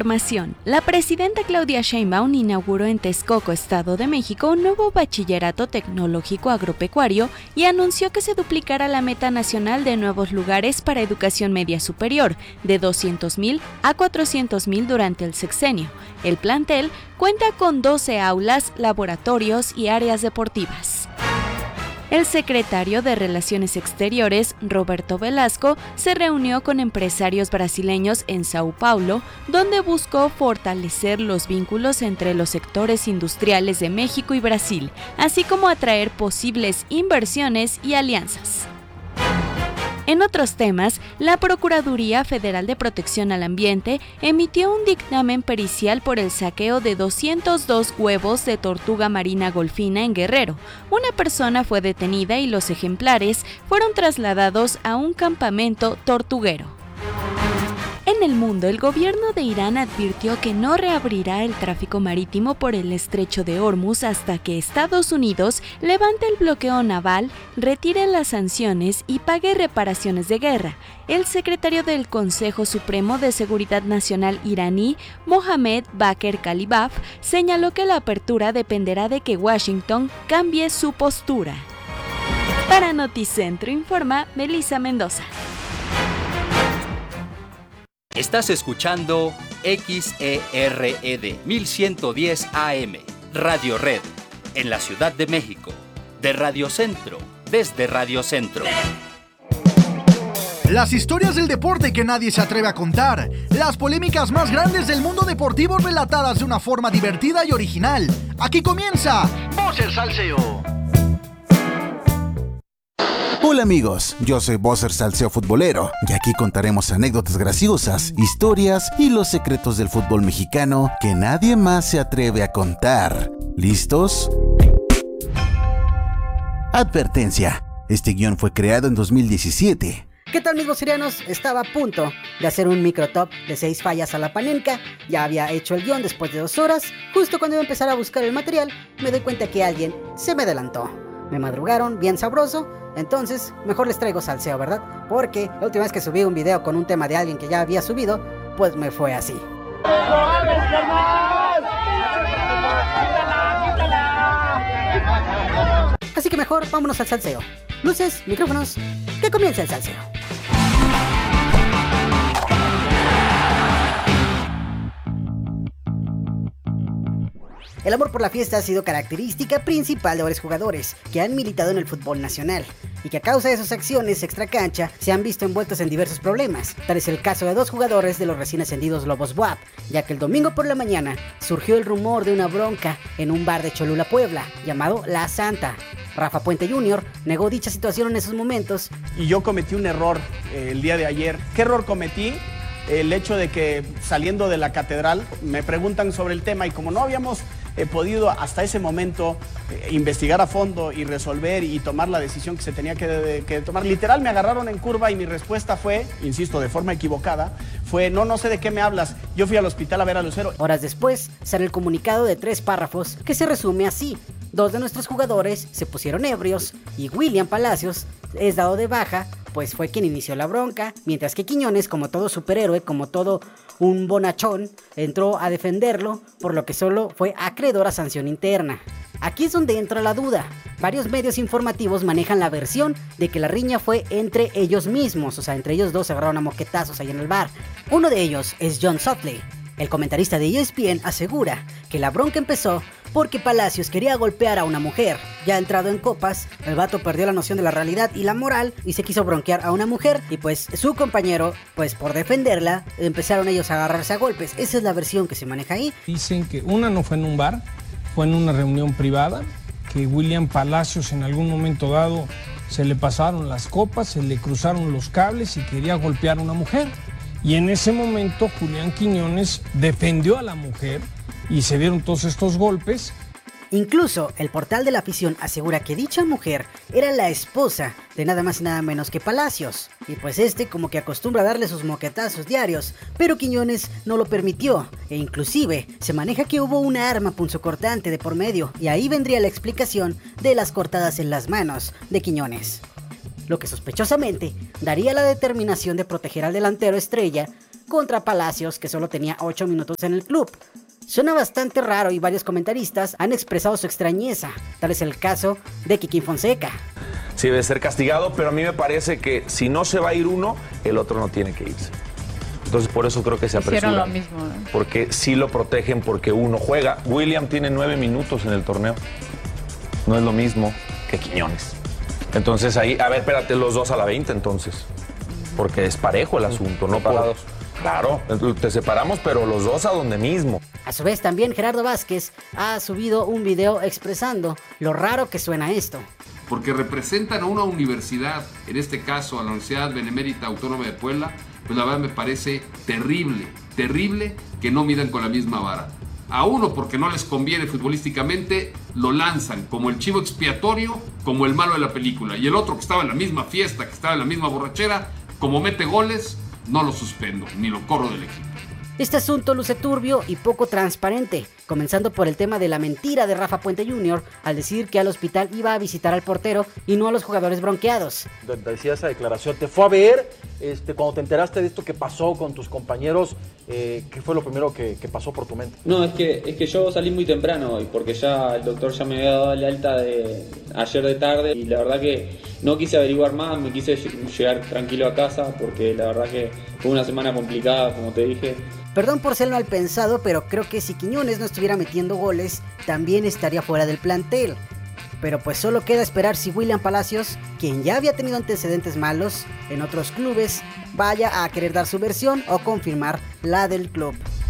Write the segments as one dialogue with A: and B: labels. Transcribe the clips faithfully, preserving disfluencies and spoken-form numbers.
A: información. La presidenta Claudia Sheinbaum inauguró en Texcoco, Estado de México, un nuevo bachillerato tecnológico agropecuario y anunció que se duplicará la meta nacional de nuevos lugares para educación media superior, de doscientos mil a cuatrocientos mil durante el sexenio. El plantel cuenta con doce aulas, laboratorios y áreas deportivas. El secretario de Relaciones Exteriores, Roberto Velasco, se reunió con empresarios brasileños en Sao Paulo, donde buscó fortalecer los vínculos entre los sectores industriales de México y Brasil, así como atraer posibles inversiones y alianzas. En otros temas, la Procuraduría Federal de Protección al Ambiente emitió un dictamen pericial por el saqueo de doscientos dos huevos de tortuga marina golfina en Guerrero. Una persona fue detenida y los ejemplares fueron trasladados a un campamento tortuguero. En el mundo, el gobierno de Irán advirtió que no reabrirá el tráfico marítimo por el estrecho de Hormuz hasta que Estados Unidos levante el bloqueo naval, retire las sanciones y pague reparaciones de guerra. El secretario del Consejo Supremo de Seguridad Nacional iraní, Mohammad Bakr Kalibaf, señaló que la apertura dependerá de que Washington cambie su postura. Para Noticentro informa Melissa Mendoza.
B: Estás escuchando X E R E D mil ciento diez A M, Radio Red, en la Ciudad de México, de Radio Centro, desde Radio Centro.
C: Las historias del deporte que nadie se atreve a contar, las polémicas más grandes del mundo deportivo relatadas de una forma divertida y original. Aquí comienza Buzzer Salseo.
D: Hola amigos, yo soy Buzzer Salseo Futbolero y aquí contaremos anécdotas graciosas, historias y los secretos del fútbol mexicano que nadie más se atreve a contar. ¿Listos? Advertencia, este guión fue creado en dos mil diecisiete.
E: ¿Qué tal amigos sirianos? Estaba a punto de hacer un microtop de seis fallas a la Panenka. Ya había hecho el guión después de dos horas. Justo cuando iba a empezar a buscar el material, me doy cuenta que alguien se me adelantó. Me madrugaron bien sabroso. Entonces, mejor les traigo salseo, ¿verdad? Porque la última vez que subí un video con un tema de alguien que ya había subido, pues me fue así. Así que mejor vámonos al salseo. Luces, micrófonos, que comience el salseo. El amor por la fiesta ha sido característica principal de varios jugadores que han militado en el fútbol nacional y que a causa de sus acciones extracancha se han visto envueltos en diversos problemas. Tal es el caso de dos jugadores de los recién ascendidos Lobos B U A P, ya que el domingo por la mañana surgió el rumor de una bronca en un bar de Cholula, Puebla, llamado La Santa. Rafa Puente junior negó dicha situación en esos momentos.
F: Y yo cometí un error eh, el día de ayer. ¿Qué error cometí? El hecho de que saliendo de la catedral me preguntan sobre el tema y como no habíamos eh, podido hasta ese momento eh, investigar a fondo y resolver y tomar la decisión que se tenía que, de, que tomar, literal me agarraron en curva y mi respuesta fue, insisto, de forma equivocada, fue no, no sé de qué me hablas, yo fui al hospital a ver a Lucero.
E: Horas después sale el comunicado de tres párrafos que se resume así. Dos de nuestros jugadores se pusieron ebrios y William Palacios es dado de baja, pues fue quien inició la bronca, mientras que Quiñones, como todo superhéroe, como todo un bonachón, entró a defenderlo, por lo que solo fue acreedor a sanción interna. Aquí es donde entra la duda. Varios medios informativos manejan la versión de que la riña fue entre ellos mismos, o sea, entre ellos dos se agarraron a moquetazos ahí en el bar. Uno de ellos es John Sutley. El comentarista de E S P N asegura que la bronca empezó porque Palacios quería golpear a una mujer. Ya entrado en copas, el vato perdió la noción de la realidad y la moral y se quiso bronquear a una mujer y pues su compañero, pues por defenderla, empezaron ellos a agarrarse a golpes. Esa es la versión que se maneja ahí.
G: Dicen que una no fue en un bar, fue en una reunión privada, que William Palacios en algún momento dado se le pasaron las copas, se le cruzaron los cables y quería golpear a una mujer. Y en ese momento Julián Quiñones defendió a la mujer y se dieron todos estos golpes.
E: Incluso el portal de la afición asegura que dicha mujer era la esposa de nada más y nada menos que Palacios. Y pues este como que acostumbra a darle sus moquetazos diarios, pero Quiñones no lo permitió. E inclusive se maneja que hubo una arma punzocortante de por medio y ahí vendría la explicación de las cortadas en las manos de Quiñones. Lo que sospechosamente daría la determinación de proteger al delantero estrella contra Palacios, que solo tenía ocho minutos en el club. Suena bastante raro y varios comentaristas han expresado su extrañeza. Tal es el caso de Kikín Fonseca.
H: Sí, debe ser castigado, pero a mí me parece que si no se va a ir uno, el otro no tiene que irse. Entonces por eso creo que se apresuran.
I: Hicieron lo mismo, ¿no?
H: Porque sí lo protegen porque uno juega. William tiene nueve minutos en el torneo. No es lo mismo que Quiñones. Entonces ahí, a ver, espérate, los dos a la veinte entonces. Porque es parejo el asunto, ¿no? Parados. Claro, te separamos, pero los dos a donde mismo.
E: A su vez, también Gerardo Vázquez ha subido un video expresando lo raro que suena esto.
J: Porque representan a una universidad, en este caso a la Universidad Benemérita Autónoma de Puebla, pues la verdad me parece terrible, terrible que no midan con la misma vara. A uno, porque no les conviene futbolísticamente, lo lanzan como el chivo expiatorio, como el malo de la película. Y el otro, que estaba en la misma fiesta, que estaba en la misma borrachera, como mete goles, no lo suspendo, ni lo corro del equipo.
E: Este asunto luce turbio y poco transparente, comenzando por el tema de la mentira de Rafa Puente junior al decir que al hospital iba a visitar al portero y no a los jugadores bronqueados.
K: Decía esa declaración, te fue a ver, este, cuando te enteraste de esto que pasó con tus compañeros, eh, ¿qué fue lo primero que, que pasó por tu mente?
L: No, es que, es que yo salí muy temprano hoy, porque ya el doctor ya me había dado la alta de ayer de tarde y la verdad que no quise averiguar más, me quise llegar tranquilo a casa porque la verdad que fue una semana complicada, como te dije.
E: Perdón por ser mal pensado, pero creo que si Quiñones no estuviera metiendo goles, también estaría fuera del plantel. Pero pues solo queda esperar si William Palacios, quien ya había tenido antecedentes malos en otros clubes, vaya a querer dar su versión o confirmar la del club.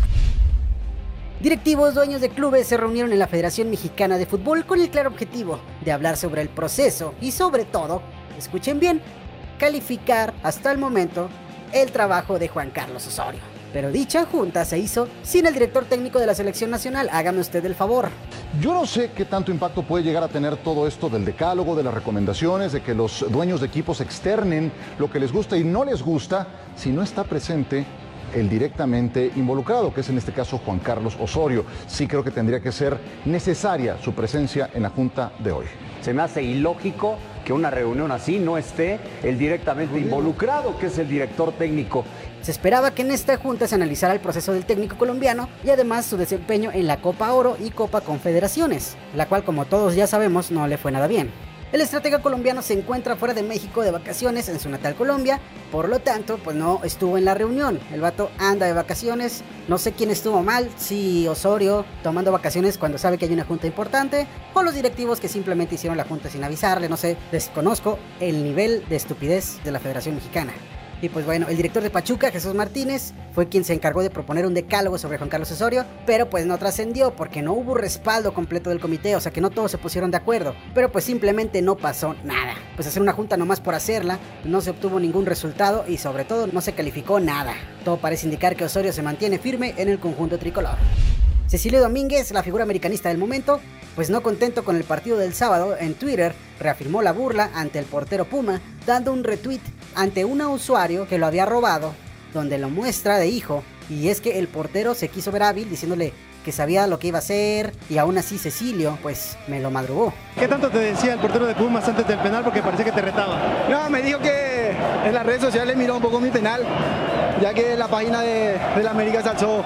E: Directivos, dueños de clubes se reunieron en la Federación Mexicana de Fútbol con el claro objetivo de hablar sobre el proceso y sobre todo, escuchen bien, calificar hasta el momento el trabajo de Juan Carlos Osorio. Pero dicha junta se hizo sin el director técnico de la selección nacional, hágame usted el favor.
M: Yo no sé qué tanto impacto puede llegar a tener todo esto del decálogo, de las recomendaciones, de que los dueños de equipos externen lo que les gusta y no les gusta si no está presente el directamente involucrado, que es en este caso Juan Carlos Osorio. Sí creo que tendría que ser necesaria su presencia en la junta de hoy.
N: Se me hace ilógico que una reunión así no esté el directamente involucrado, que es el director técnico.
E: Se esperaba que en esta junta se analizara el proceso del técnico colombiano y además su desempeño en la Copa Oro y Copa Confederaciones, la cual, como todos ya sabemos, no le fue nada bien. El estratega colombiano se encuentra fuera de México de vacaciones en su natal Colombia, por lo tanto, pues no estuvo en la reunión. El vato anda de vacaciones, no sé quién estuvo mal, si Osorio tomando vacaciones cuando sabe que hay una junta importante, o los directivos que simplemente hicieron la junta sin avisarle, no sé, desconozco el nivel de estupidez de la Federación Mexicana. Y pues bueno, el director de Pachuca, Jesús Martínez, fue quien se encargó de proponer un decálogo sobre Juan Carlos Osorio, pero pues no trascendió porque no hubo respaldo completo del comité, o sea que no todos se pusieron de acuerdo, pero pues simplemente no pasó nada. Pues hacer una junta nomás por hacerla, no se obtuvo ningún resultado y sobre todo no se calificó nada. Todo parece indicar que Osorio se mantiene firme en el conjunto tricolor. Cecilio Domínguez, la figura americanista del momento, pues no contento con el partido del sábado, en Twitter reafirmó la burla ante el portero Puma, dando un retweet ante un usuario que lo había robado, donde lo muestra de hijo, y es que el portero se quiso ver hábil diciéndole que sabía lo que iba a hacer, y aún así Cecilio pues me lo madrugó.
O: ¿Qué tanto te decía el portero de Pumas antes del penal? Porque parecía que te retaba.
P: No, me dijo que en las redes sociales miró un poco mi penal, ya que la página de, de la América se alzó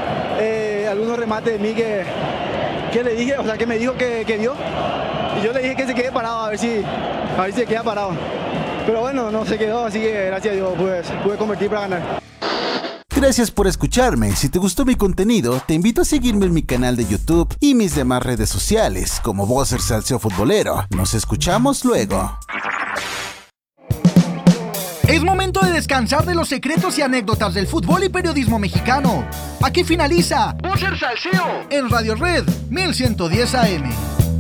P: eh, algunos remates de mí que, que le dije, o sea que me dijo que, que vio, y yo le dije que se quede parado a ver si, a ver si se queda parado. Pero bueno, no se quedó, así que gracias a Dios pues, pude convertir para ganar.
D: Gracias por escucharme. Si te gustó mi contenido, te invito a seguirme en mi canal de YouTube y mis demás redes sociales, como Bosser Salseo Futbolero. Nos escuchamos luego.
C: Es momento de descansar de los secretos y anécdotas del fútbol y periodismo mexicano. Aquí finaliza Bosser Salseo en Radio Red mil ciento diez A M.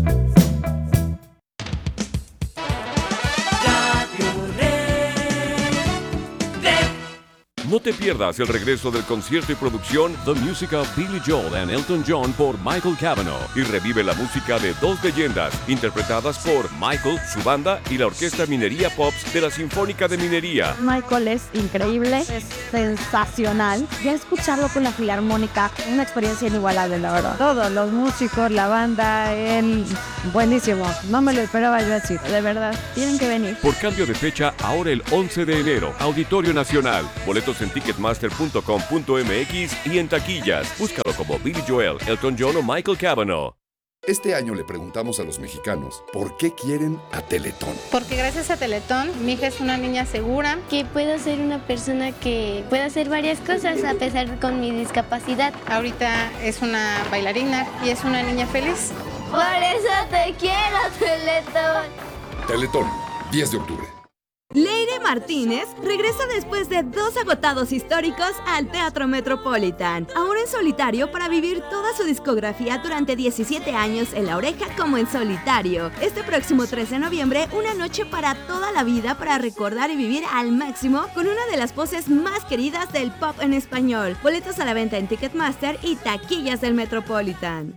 Q: No te pierdas el regreso del concierto y producción The Music of Billy Joel and Elton John por Michael Cavanaugh y revive la música de dos leyendas interpretadas por Michael, su banda y la Orquesta Minería Pops de la Sinfónica de Minería.
I: Michael es increíble, es sensacional. Ya escucharlo con la Filarmónica, una experiencia inigualable, la verdad. Todos los músicos, la banda, él, buenísimo. No me lo esperaba yo así, de verdad. Tienen que venir.
Q: Por cambio de fecha, ahora el once de enero, Auditorio Nacional. Boletos en ticketmaster punto com punto m x y en taquillas. Búscalo como Billy Joel, Elton John o Michael Cavanaugh.
R: Este año le preguntamos a los mexicanos por qué quieren a Teletón.
S: Porque gracias a Teletón, mi hija es una niña segura.
T: Que puedo ser una persona que puede hacer varias cosas a pesar con mi discapacidad.
S: Ahorita es una bailarina y es una niña feliz.
T: Por eso te quiero, Teletón.
R: Teletón, diez de octubre.
U: Leire Martínez regresa después de dos agotados históricos al Teatro Metropolitan, ahora en solitario para vivir toda su discografía durante diecisiete años en La Oreja como en solitario. Este próximo trece de noviembre, una noche para toda la vida para recordar y vivir al máximo con una de las voces más queridas del pop en español. Boletos a la venta en Ticketmaster y taquillas del Metropolitan.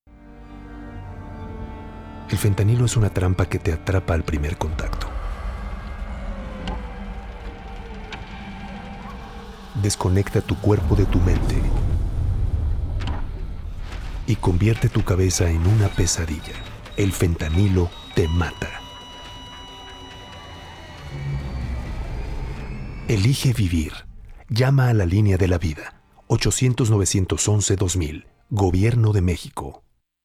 V: El fentanilo es una trampa que te atrapa al primer contacto. Desconecta tu cuerpo de tu mente y convierte tu cabeza en una pesadilla. El fentanilo te mata. Elige vivir. Llama a la línea de la vida. ochocientos, novecientos once, dos mil. Gobierno de México.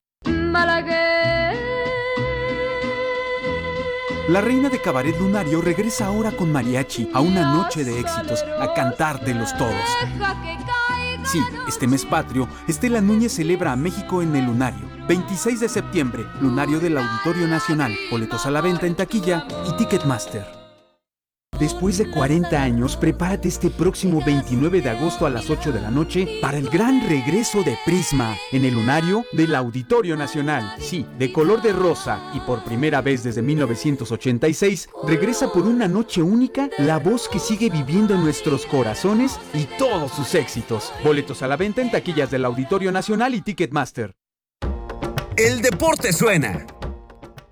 W: La reina de cabaret lunario regresa ahora con mariachi a una noche de éxitos, a cantártelos todos. Sí, este mes patrio, Estela Núñez celebra a México en el Lunario. veintiséis de septiembre, Lunario del Auditorio Nacional. Boletos a la venta en taquilla y Ticketmaster. Después de cuarenta años, prepárate este próximo veintinueve de agosto a las ocho de la noche para el gran regreso de Prisma en el Lunario del Auditorio Nacional. Sí, de color de rosa y por primera vez desde mil novecientos ochenta y seis, regresa por una noche única la voz que sigue viviendo en nuestros corazones y todos sus éxitos. Boletos a la venta en taquillas del Auditorio Nacional y Ticketmaster.
X: El deporte suena.